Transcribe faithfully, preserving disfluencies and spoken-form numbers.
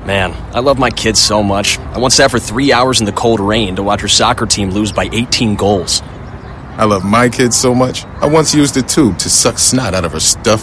Man, I love my kids so much. I once sat for three hours in the cold rain to watch her soccer team lose by eighteen goals. I love my kids so much, I once used a tube to suck snot out of her stuffed